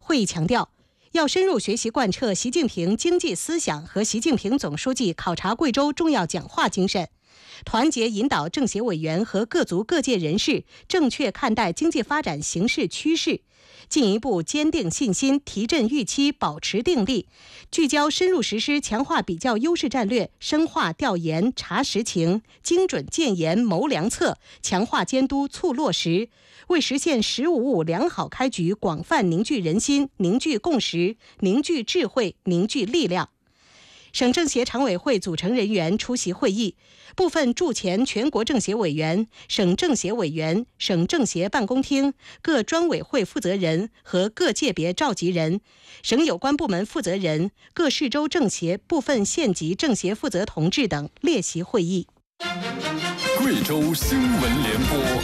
会议强调，要深入学习贯彻习近平经济思想和习近平总书记考察贵州重要讲话精神，团结引导政协委员和各族各界人士正确看待经济发展形势趋势，进一步坚定信心，提振预期，保持定力，聚焦深入实施强化比较优势战略，深化调研查实情，精准建言谋良策，强化监督促落实，为实现“十五五”良好开局广泛凝聚人心、凝聚共识、凝聚智慧、凝聚力量。省政协常委会组成人员出席会议，部分驻前全国政协委员、省政协委员、省政协办公厅、各专委会负责人和各界别召集人、省有关部门负责人、各市州政协部分县级政协负责同志等列席会议。 贵州新闻联播，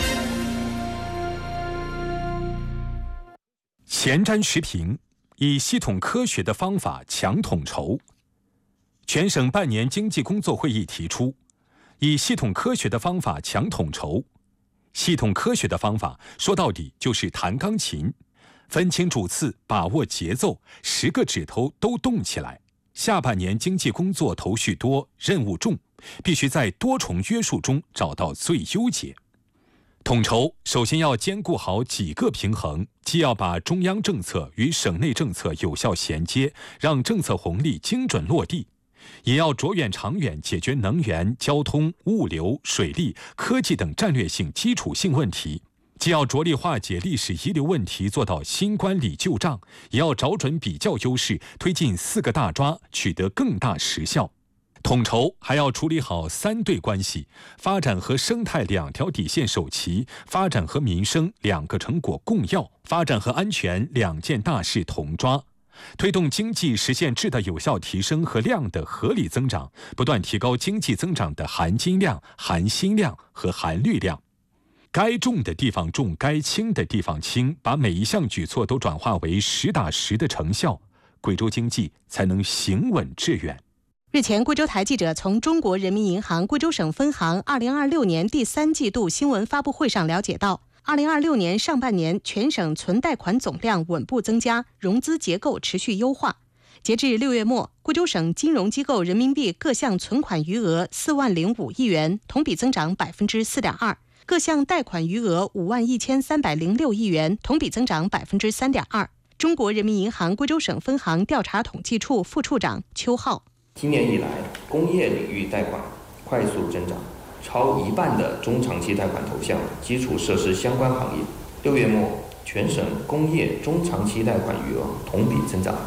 前瞻时评：以系统科学的方法强统筹。全省半年经济工作会议提出，以系统科学的方法强统筹。系统科学的方法说到底就是弹钢琴，分清主次，把握节奏，10个指头都动起来。下半年经济工作头绪多，任务重，必须在多重约束中找到最优解。统筹首先要兼顾好几个平衡，既要把中央政策与省内政策有效衔接，让政策红利精准落地，也要着眼长远解决能源、交通、物流、水利、科技等战略性基础性问题，既要着力化解历史遗留问题，做到新关理旧账，也要找准比较优势，推进4个大抓，取得更大实效。统筹还要处理好3对关系，发展和生态2条底线守齐，发展和民生2个成果共要，发展和安全2件大事同抓。推动经济实现质的有效提升和量的合理增长，不断提高经济增长的含金量、含心量和含绿量。该重的地方重，该轻的地方轻，把每一项举措都转化为实打实的成效，贵州经济才能行稳致远。 日前，贵州台记者从中国人民银行贵州省分行2026年第3季度新闻发布会上了解到，2026年上半年全省存贷款总量稳步增加，融资结构持续优化。截至6月末，贵州省金融机构人民币各项存款余额4万05亿元，同比增长 4.2%， 各项贷款余额5万1306亿元，同比增长 3.2%。 中国人民银行贵州省分行调查统计处副处长邱浩： 今年以来，工业领域贷款快速增长，超1半的中长期贷款投向基础设施相关行业。6月末，全省工业中长期贷款余额同比增长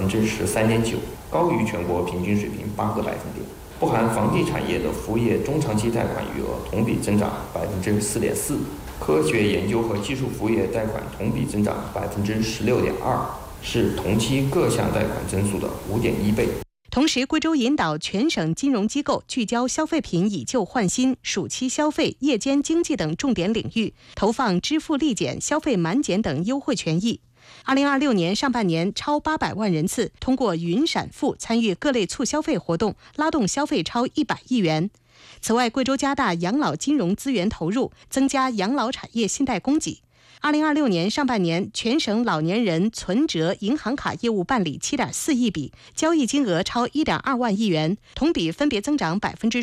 13.9%， 高于全国平均水平8个百分点。不含房地产业的服务业中长期贷款余额同比增长 4.4%， 科学研究和技术服务业贷款同比增长 16.2%， 是同期各项贷款增速的 5.1倍。 同时，贵州引导全省金融机构聚焦消费品以旧换新、暑期消费、夜间经济等重点领域，投放支付立减、消费满减等优惠权益。2026年上半年，超800万人次通过云闪付参与各类促消费活动，拉动消费超100亿元。此外，贵州加大养老金融资源投入，增加养老产业信贷供给。2026年上半年，全省老年人存折银行卡业务办理 7.4 亿笔，交易金额超 1.2万亿元，同比分别增长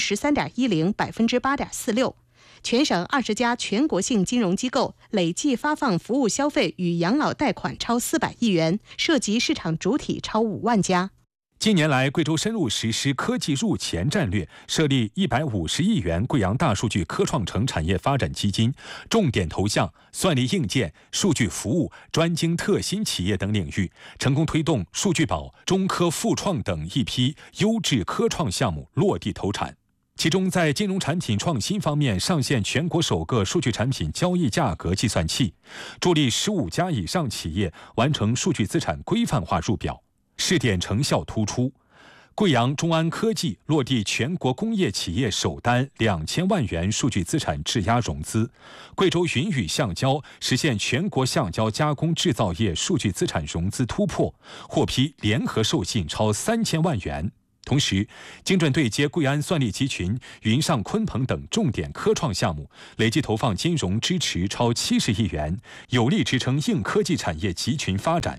13.10%、8.46%。全省20家全国性金融机构累计发放服务消费与养老贷款超400亿元，涉及市场主体超5万家。 近年来，贵州深入实施科技入前战略，设立150亿元贵阳大数据科创城产业发展基金，重点投向算力硬件、数据服务、专精特新企业等领域，成功推动数据宝、中科复创等一批优质科创项目落地投产。其中，在金融产品创新方面，上线全国首个数据产品交易价格计算器，助力15家以上企业完成数据资产规范化入表。试点成效突出，贵阳中安科技落地全国工业企业首单2000万元数据资产质押融资，贵州云宇橡胶实现全国橡胶加工制造业数据资产融资突破，获批联合授信超3000万元。同时，精准对接贵安算力集群、云上鲲鹏等重点科创项目，累计投放金融支持超70亿元，有力支撑硬科技产业集群发展。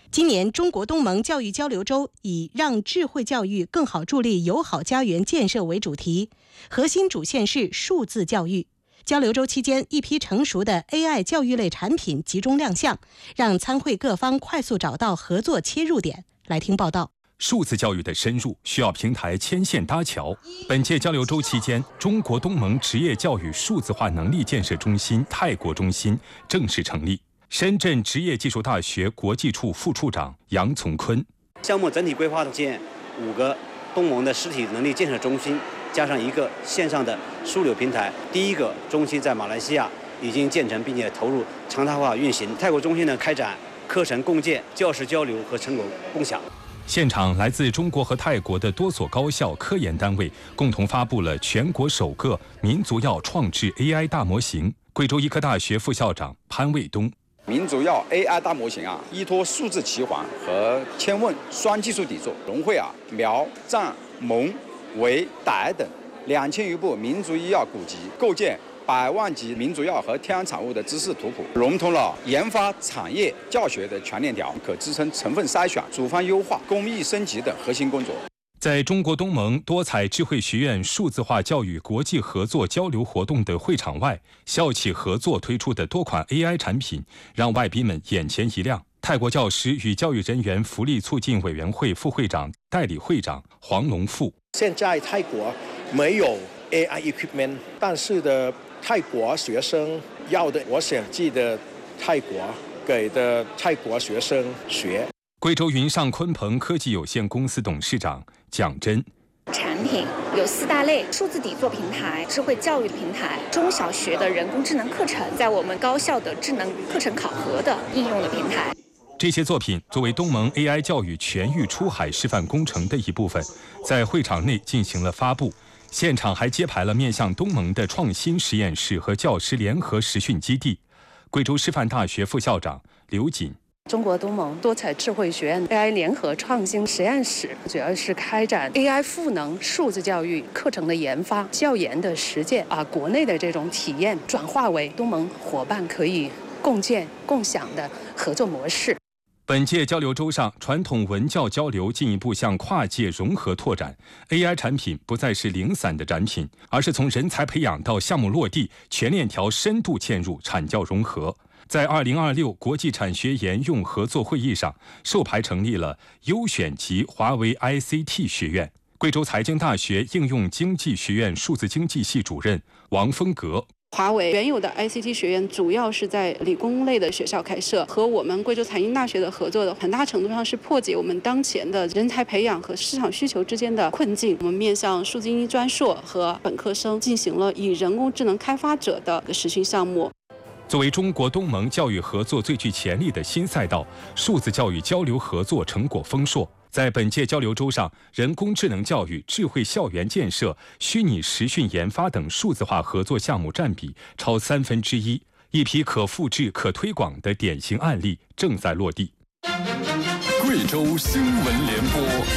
今年中国东盟教育交流周以让智慧教育更好助力友好家园建设为主题，核心主线是数字教育。交流周期间，一批成熟的 AI 教育类产品集中亮相，让参会各方快速找到合作切入点。来听报道。 数字教育的深入需要平台牵线搭桥。本届交流周期间，中国东盟职业教育数字化能力建设中心泰国中心正式成立。深圳职业技术大学国际处副处长杨从坤， 项目整体规划建5个东盟的实体能力建设中心，加上一个线上的枢纽平台。第一个中心在马来西亚已经建成，并且投入常态化运行。泰国中心呢，开展课程共建、教师交流和成果共享。 现场来自中国和泰国的多所高校、科研单位共同发布了全国首个民族药创制 AI 大模型。贵州医科大学副校长潘卫东。 民族药 AI 大模型依托数字齐环和千问双技术底座，融汇苗、藏、蒙、维、傣等2000余部民族医药古籍，构建100万级民族药和天然产物的知识图谱，融通了研发、产业、教学的全链条，可支撑成分筛选、组方优化、工艺升级等核心工作。 在中国东盟多彩智慧学院数字化教育国际合作交流活动的会场外，校企合作推出的多款 AI 产品让外宾们眼前一亮。泰国教师与教育人员福利促进委员会副会长、代理会长黄龙富。 现在泰国没有 AI equipment， 但是的泰国学生要的，我想记得泰国给的泰国学生学。 贵州云上鲲鹏科技有限公司董事长蒋真。 产品有4大类：数字底座平台、智慧教育平台、中小学的人工智能课程，在我们高校的智能课程考核的应用的平台。 这些作品作为东盟 AI 教育全域出海示范工程的一部分，在会场内进行了发布。现场还揭牌了面向东盟的创新实验室和教师联合实训基地。贵州师范大学副校长刘瑾。 中国东盟多彩智慧学院 AI 联合创新实验室主要是开展 AI 赋能数字教育课程的研发、教研的实践，国内的这种体验转化为东盟伙伴可以共建、共享的合作模式。 本届交流周上，传统文教交流进一步向跨界融合拓展。AI 产品不再是零散的展品，而是从人才培养到项目落地，全链条深度嵌入产教融合。在2026国际产学研用合作会议上，授牌成立了优选级华为 ICT 学院。贵州财经大学应用经济学院数字经济系主任王峰阁。 华为原有的 ICT 学院主要是在理工类的学校开设，和我们贵州财经大学的合作的很大程度上是破解我们当前的人才培养和市场需求之间的困境。我们面向数经一专硕和本科生进行了以人工智能开发者的实训项目。 作为中国东盟教育合作最具潜力的新赛道，数字教育交流合作成果丰硕。在本届交流周上，人工智能教育、智慧校园建设、虚拟实训研发等数字化合作项目占比超1/3，一批可复制、可推广的典型案例正在落地。 贵州新闻联播。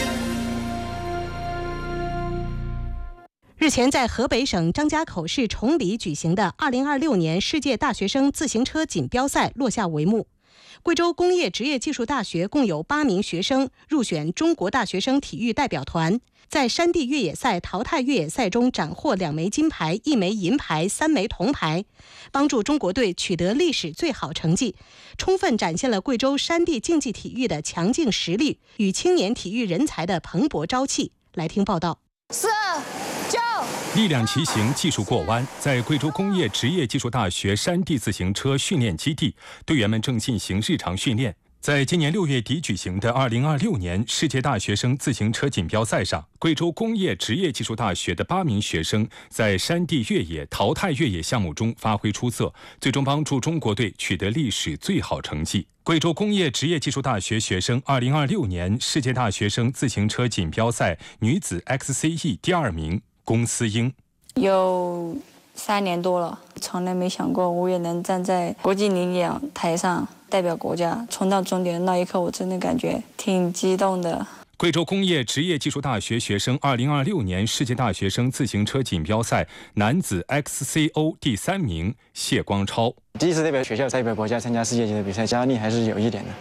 日前，在河北省张家口市崇礼举行的2026年世界大学生自行车锦标赛落下帷幕。贵州工业职业技术大学共有8名学生入选中国大学生体育代表团，在山地越野赛淘汰越野赛中斩获2枚金牌、1枚银牌、3枚铜牌，帮助中国队取得历史最好成绩，充分展现了贵州山地竞技体育的强劲实力与青年体育人才的蓬勃朝气。来听报道。 4、9， 力量骑行技术过弯，在贵州工业职业技术大学山地自行车训练基地，队员们正进行日常训练。在今年6月底举行的2026年世界大学生自行车锦标赛上，贵州工业职业技术大学的8名学生在山地越野淘汰越野项目中发挥出色，最终帮助中国队取得历史最好成绩。贵州工业职业技术大学学生2026年世界大学生自行车锦标赛女子 XCE 第2名龚思英。 有3年多了，从来没想过我也能站在国际领奖台上代表国家冲到终点的那一刻，我真的感觉挺激动的。 贵州工业职业技术大学学生2026年世界大学生自行车锦标赛男子 XCO 第3名谢光超。 第一次代表学校、代表国家参加世界级的比赛，压力还是有一点的。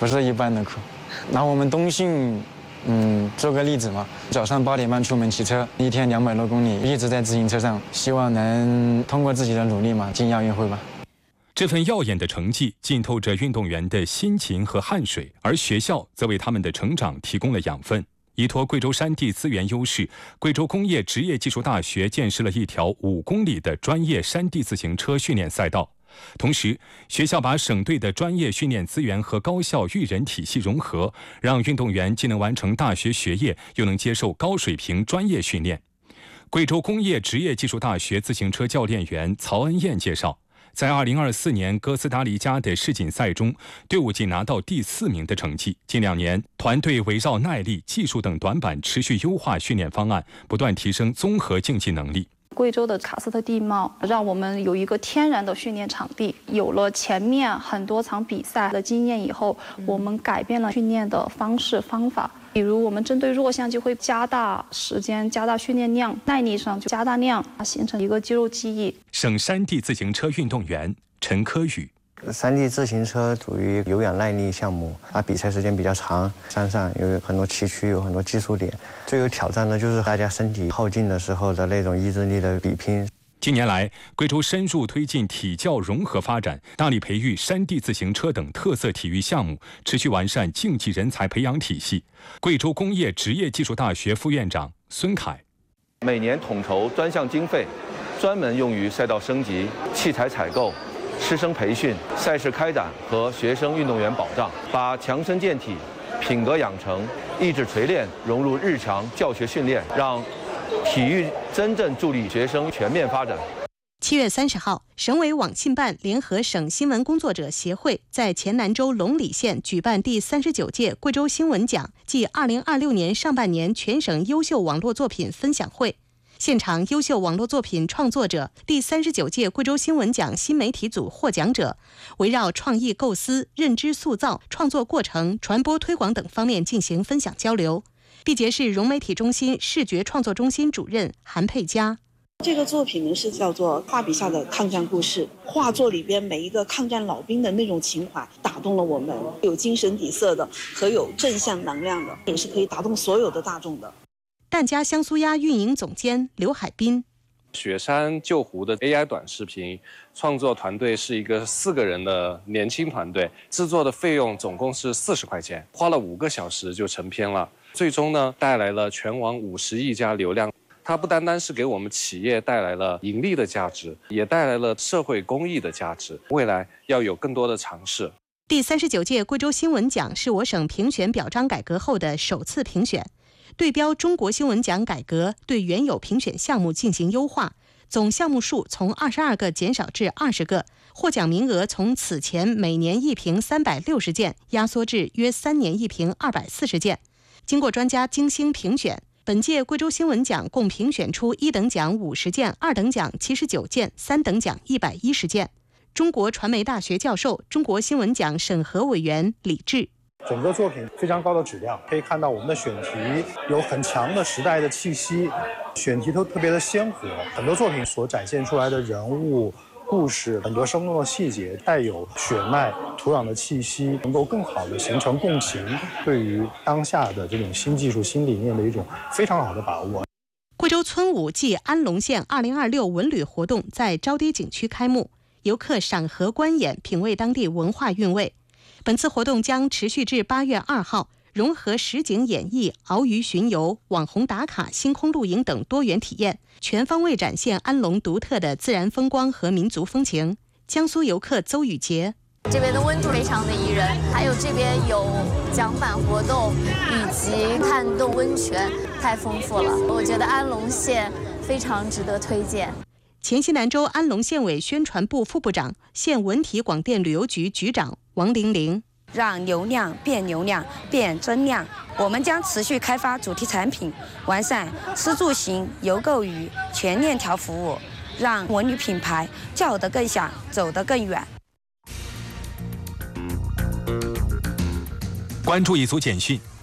不是一般的苦。拿我们东信，做个例子嘛，早上8点半出门骑车，一天200多公里，一直在自行车上，希望能通过自己的努力嘛，进亚运会吧。 这份耀眼的成绩浸透着运动员的辛勤和汗水，而学校则为他们的成长提供了养分。依托贵州山地资源优势，贵州工业职业技术大学建设了一条5公里的专业山地自行车训练赛道。同时，学校把省队的专业训练资源和高校育人体系融合，让运动员既能完成大学学业，又能接受高水平专业训练。贵州工业职业技术大学自行车教练员曹恩燕介绍，在2024年哥斯达黎加的世锦赛中，队伍仅拿到第4名的成绩。近2年，团队围绕耐力、技术等短板持续优化训练方案，不断提升综合竞技能力。 贵州的喀斯特地貌让我们有一个天然的训练场地，有了前面很多场比赛的经验以后，我们改变了训练的方式方法。比如我们针对弱项就会加大时间、加大训练量，耐力上就加大量，形成一个肌肉记忆。 省山地自行车运动员陈科宇。 山地自行车属于有氧耐力项目，它比赛时间比较长，山上有很多崎岖，有很多技术点。最有挑战的就是大家身体耗尽的时候的那种意志力的比拼。 近年来，贵州深入推进体教融合发展，大力培育山地自行车等特色体育项目，持续完善竞技人才培养体系。贵州工业职业技术大学副院长孙凯， 每年统筹专项经费，专门用于赛道升级、器材采购、师生培训、赛事开展和学生运动员保障，把强身健体、品格养成、意志锤炼融入日常教学训练，让体育真正助力学生全面发展。 7月30号，省委网信办联合省新闻工作者协会在黔南州龙里县举办第39届贵州新闻奖暨2026年上半年全省优秀网络作品分享会。现场优秀网络作品创作者、第39届贵州新闻奖新媒体组获奖者，围绕创意构思、认知塑造、创作过程、传播推广等方面进行分享交流。毕节市融媒体中心视觉创作中心主任韩佩佳。 这个作品呢是叫做画笔下的抗战故事，画作里边每一个抗战老兵的那种情怀打动了我们，有精神底色的和有正向能量的，也是可以打动所有的大众的。 疍家香酥鸭运营总监刘海滨。 雪山救湖的 AI 短视频创作团队是一个4个人的年轻团队，制作的费用总共是40块钱，花了5个小时就成片了。最终呢，带来了全网50亿加流量。它不单单是给我们企业带来了盈利的价值，也带来了社会公益的价值。未来要有更多的尝试。 第39届贵州新闻奖是我省评选表彰改革后的首次评选。对标中国新闻奖改革，对原有评选项目进行优化，总项目数从22个减少至20个，获奖名额从此前每年一评360件压缩至约3年一评240件。经过专家精心评选，本届贵州新闻奖共评选出1等奖50件、2等奖79件、3等奖110件。中国传媒大学教授、中国新闻奖审核委员李志。 整个作品非常高的质量，可以看到我们的选题有很强的时代的气息，选题都特别的鲜活，很多作品所展现出来的人物、故事，很多生动的细节，带有血脉、土壤的气息，能够更好的形成共情，对于当下的这种新技术、新理念的一种非常好的把握。 贵州村舞暨安龙县2026文旅活动在招堤景区开幕，游客赏荷观演，品味当地文化韵味。本次活动将持续至8月2号，融合实景演绎、鳌鱼巡游、网红打卡、星空露营等多元体验，全方位展现安龙独特的自然风光和民族风情。江苏游客邹宇杰。 这边的温度非常的宜人，还有这边有桨板活动以及看洞温泉，太丰富了。我觉得安龙县非常值得推荐。 黔西南州安龙县委宣传部副部长、县文体广电旅游局局长王玲玲。 让流量变流量变增量，我们将持续开发主题产品，完善吃住行游购娱全链条服务，让文旅品牌叫得更响，走得更远。 关注一组简讯。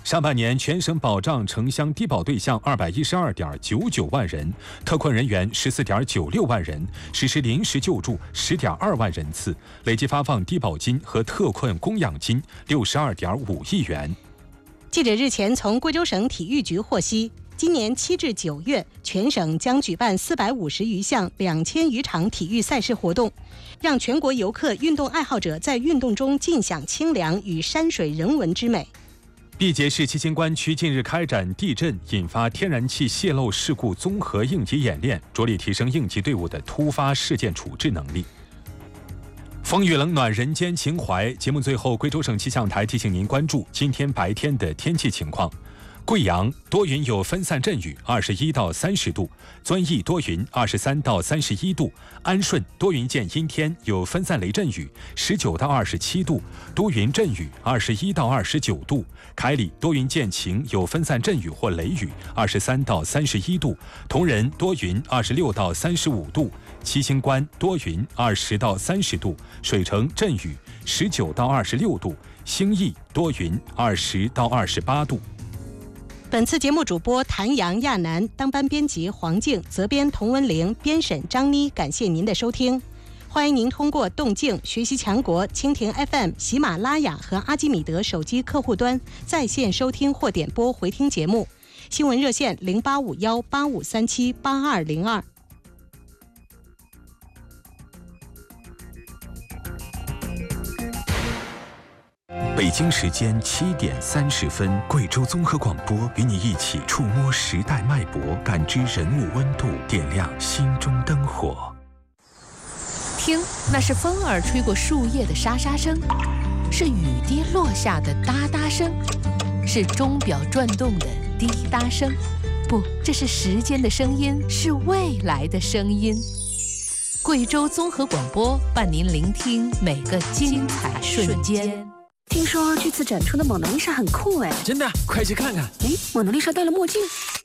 上半年全省保障城乡低保对象212.99万人，特困人员14.96万人，实施临时救助10.2万人次，累计发放低保金和特困供养金62.5亿元。 记者日前从贵州省体育局获悉，今年7至9月，全省将举办450余项2000余场体育赛事活动，让全国游客、运动爱好者在运动中尽享清凉与山水人文之美。 毕节市七星关区近日开展地震引发天然气泄漏事故综合应急演练，着力提升应急队伍的突发事件处置能力。风雨冷暖人间情怀，节目最后，贵州省气象台提醒您关注今天白天的天气情况。贵阳多云有分散阵雨，21到30度；遵义多云，23到31度；安顺多云见阴天，有分散雷阵雨，19到27度；都匀阵雨，21到29度；凯里多云见晴，有分散阵雨或雷雨，23到31度；铜仁多云，26到35度；七星关多云，20到30度；水城阵雨，19到26度；兴义多云，20到28度。 本次节目主播谭阳、亚楠，当班编辑黄静，责编童文玲，编审张妮。感谢您的收听，欢迎您通过动静、学习强国、蜻蜓 FM、喜马拉雅和阿基米德手机客户端在线收听或点播回听节目。新闻热线085185378202。 北京时间7点30分，贵州综合广播与你一起触摸时代脉搏，感知人物温度，点亮心中灯火。 听，那是风儿吹过树叶的沙沙声，是雨滴落下的哒哒声，是钟表转动的滴答声。不，这是时间的声音，是未来的声音。贵州综合广播伴您聆听每个精彩瞬间。 听说这次展出的蒙娜丽莎很酷哎！ 真的，快去看看！ 哎，蒙娜丽莎戴了墨镜。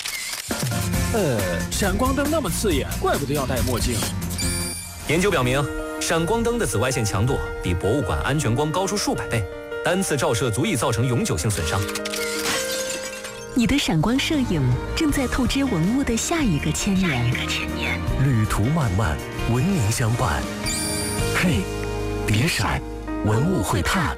闪光灯那么刺眼，怪不得要戴墨镜。 研究表明，闪光灯的紫外线强度比博物馆安全光高出数百倍，单次照射足以造成永久性损伤。 你的闪光摄影正在透支文物的下一个千年。 旅途漫漫，文明相伴。嘿，别闪，文物会怕。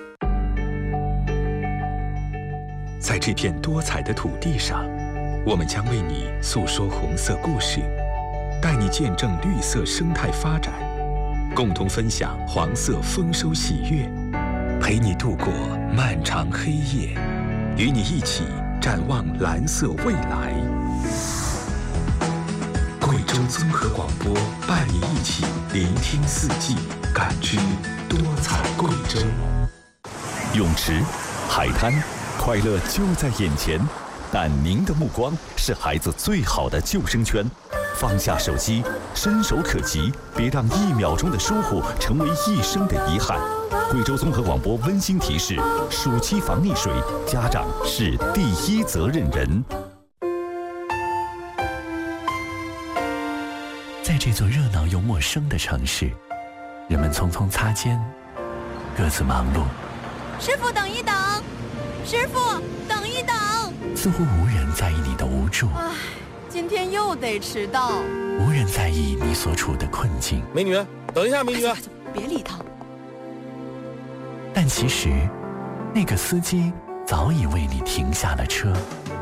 在这片多彩的土地上，我们将为你诉说红色故事，带你见证绿色生态发展，共同分享黄色丰收喜悦，陪你度过漫长黑夜，与你一起展望蓝色未来。贵州综合广播伴你一起聆听四季，感知多彩贵州。 泳池、海滩，快乐就在眼前，但您的目光是孩子最好的救生圈。放下手机，伸手可及，别让1秒钟的疏忽成为一生的遗憾。贵州综合广播温馨提示：暑期防溺水，家长是第一责任人。 在这座热闹又陌生的城市，人们匆匆擦肩，各自忙碌。 师傅，等一等！师傅，等一等！ 似乎无人在意你的无助， 唉，今天又得迟到。 无人在意你所处的困境。 美女，等一下，美女， 别理他。 但其实，那个司机早已为你停下了车。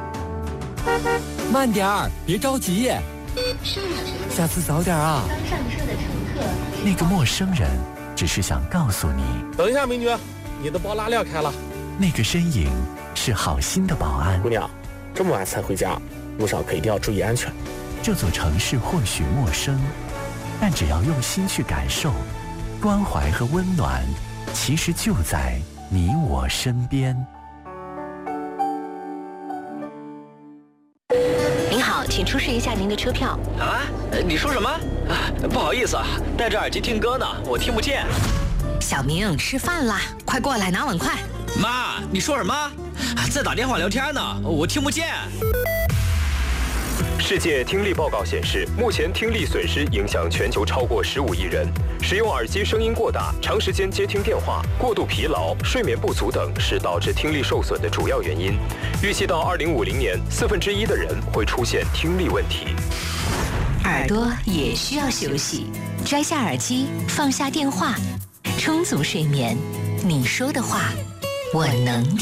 慢点儿，别着急。下次早点啊。 刚上车的乘客。 那个陌生人只是想告诉你， 等一下，美女，你的包拉链开了。 那个身影是好心的保安。 姑娘，这么晚才回家，路上可一定要注意安全。 这座城市或许陌生，但只要用心去感受，关怀和温暖其实就在你我身边。 您好，请出示一下您的车票。 啊？你说什么？不好意思啊，戴着耳机听歌呢，我听不见。 小明，吃饭啦，快过来拿碗筷。 妈，你说什么？在打电话聊天呢，我听不见。 世界听力报告显示，目前听力损失影响全球超过15亿人。使用耳机声音过大、长时间接听电话、过度疲劳、睡眠不足等是导致听力受损的主要原因。预计到2050年，1/4的人会出现听力问题。 耳朵也需要休息，摘下耳机，放下电话，充足睡眠。你说的话，我能听。